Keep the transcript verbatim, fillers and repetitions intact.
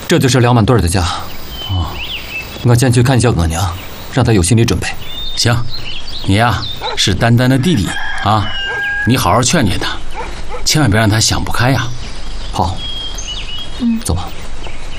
这就是梁满对儿的家。 哦， 我先去看一下额娘，让她有心理准备。 行，你呀是丹丹的弟弟啊，你好好劝劝他，千万别让他想不开呀。 好， 嗯， 走吧。